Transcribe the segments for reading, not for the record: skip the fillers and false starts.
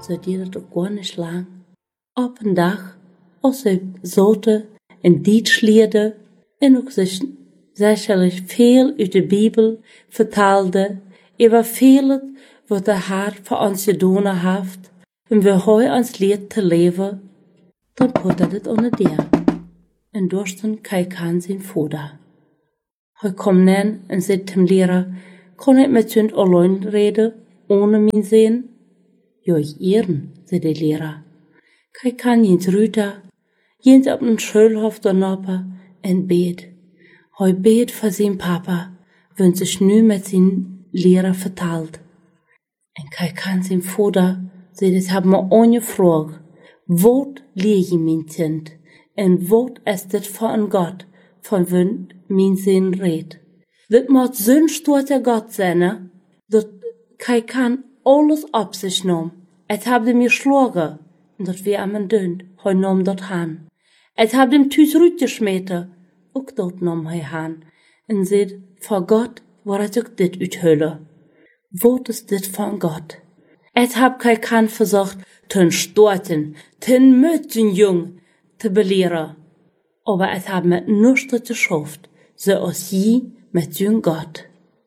zo duurde het ook gar niet lang. Op een dag, als ze zoten en diet leerde en ook zich sicherlich veel uit de Bibel vertaalde, über vieles, wat de Haar voor ons gedaan heeft, en we hij ons leert te leven, dan put dat het onder der. En dorsten kijken zijn vader. Hij komt nen en zegt hem leraar, kan ik met z'n alleen reden, ohne mijn zin? Ja, ich ehren, zei de leraar. Hij kan jens ruiter, jens op een schoolhof doornoppen en beet. Hij beet voor zijn papa, wenn zich nu met zijn leraar vertaalt. En hij kan zijn vader, zei het hebben me ongevraagd, wat leer je mijn kind? En wat is dit voor een God, van wien mijn zin redt? Dit moet zo'n stoute God zijn, dat hij kan alles op zich nemen. Het heeft mir geschlagen, en dat we aan mijn dund, hij nam dat aan. Het heeft hem thuis uitgesmeten, ook dat nam hij aan. En zei, voor God wordt ik dit uithullen. Wat is dit van God? Het heb hij kan verzocht, ten storten, ten mütten jong, te beleren. Aber het heb met niets geschafft, zoals je met jong God.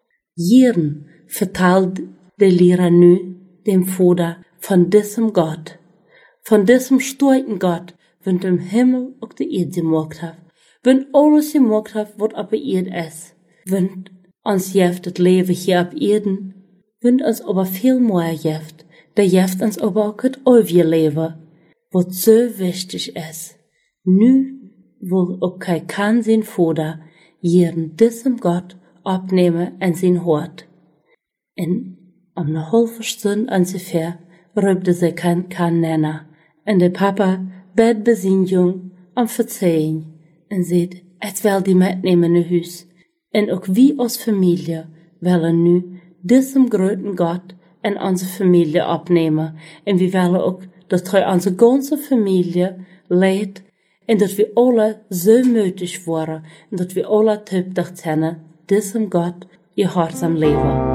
Jeren vertaalt de leraar nu dem vader van diesem God, van diesem storten God, wenn dem Himmel ook de Erde gemaakt heeft, wenn alles gemaakt heeft wat op de Erde is, wenn ons jeft het leven hier op Erden, wenn ons aber veel meer jeft, der jeft ons aber ook het eeuwige leven, wat zo wichtig is. Nu wil ook hij kan zijn vader jeren diesem God opnemen in zijn hart. En om een halve stund ongeveer rübde ze kan nennen. En de papa bed bij zijn jong om verzeihing en zei, het wil die metnemen naar huis. En ook wie als familie willen nu diesem groten God in onze familie opnemen. En we willen ook dat hij onze ganze familie leidt en dat we alle zo mutig worden en dat we alle tüchtig zijn diesem God gehorsam leven.